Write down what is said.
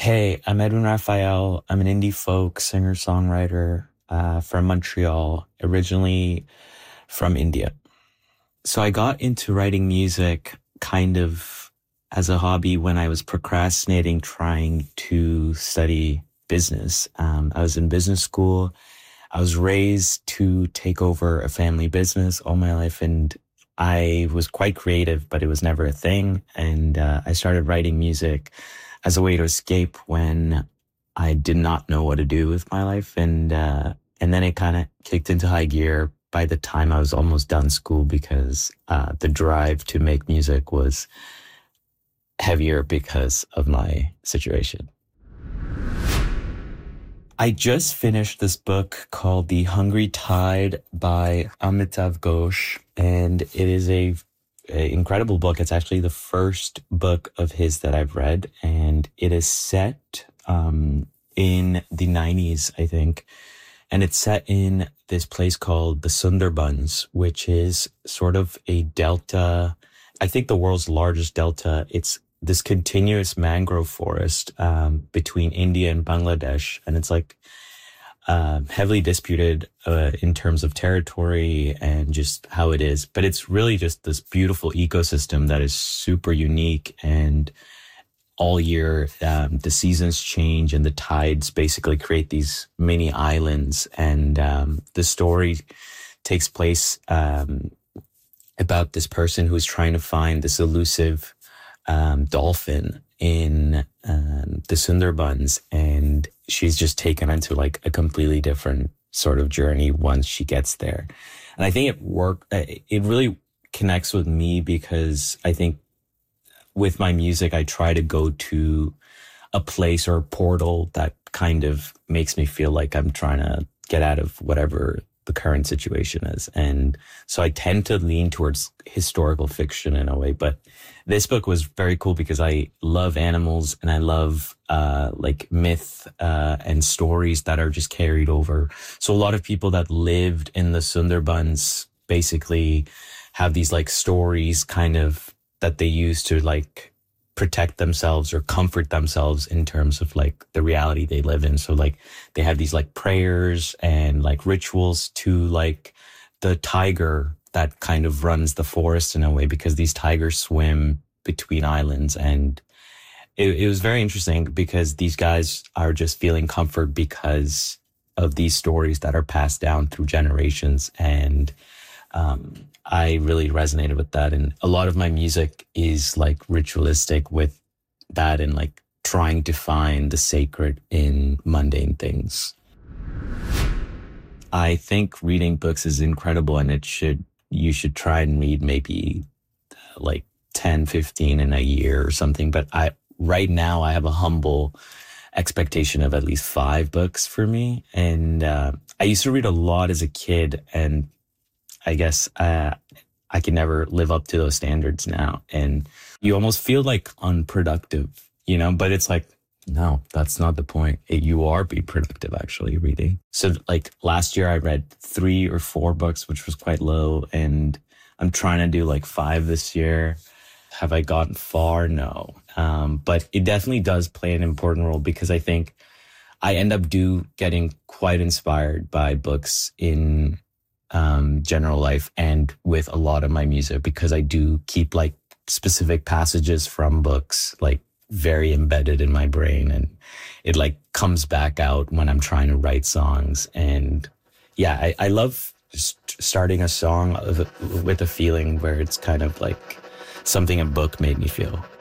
Hey, I'm Edwin Raphael. I'm an indie folk singer-songwriter from Montreal, originally from India. So I got into writing music kind of as a hobby when I was procrastinating trying to study business. I was in business school. I was raised to take over a family business all my life, and I was quite creative, but it was never a thing. And I started writing music as a way to escape when I did not know what to do with my life. And then it kind of kicked into high gear by the time I was almost done school because the drive to make music was heavier because of my situation. I just finished this book called The Hungry Tide by Amitav Ghosh, and it is a incredible book. It's actually the first book of his that I've read, and it is set in the 90s, I think. And it's set in this place called the Sundarbans, which is sort of a delta, I think the world's largest delta. It's this continuous mangrove forest between India and Bangladesh. And it's like heavily disputed in terms of territory and just how it is. But it's really just this beautiful ecosystem that is super unique. And all year, the seasons change and the tides basically create these mini islands. And the story takes place about this person who's trying to find this elusive dolphin in the Sundarbans, and she's just taken into like a completely different sort of journey once she gets there. And I think it really connects with me because I think with my music, I try to go to a place or a portal that kind of makes me feel like I'm trying to get out of whatever the current situation is. And so I tend to lean towards historical fiction in a way. But this book was very cool because I love animals and I love like myth and stories that are just carried over. So a lot of people that lived in the Sundarbans basically have these like stories kind of that they use to like protect themselves or comfort themselves in terms of like the reality they live in. So like they have these like prayers and like rituals to like the tiger that kind of runs the forest in a way, because these tigers swim between islands. And it was very interesting because these guys are just feeling comfort because of these stories that are passed down through generations. And I really resonated with that. And a lot of my music is like ritualistic with that and like trying to find the sacred in mundane things. I think reading books is incredible, and you should try and read maybe like 10, 15 in a year or something. But right now I have a humble expectation of at least 5 books for me. And I used to read a lot as a kid, and I guess I can never live up to those standards now. And you almost feel like unproductive, but it's like, no, that's not the point. You are being productive actually reading. So like last year I read 3 or 4 books, which was quite low. And I'm trying to do like 5 this year. Have I gotten far? No. But it definitely does play an important role because I think I end up getting quite inspired by books in general life and with a lot of my music, because I do keep like specific passages from books like very embedded in my brain, and it like comes back out when I'm trying to write songs. And yeah, I love just starting a song with a feeling where it's kind of like something a book made me feel.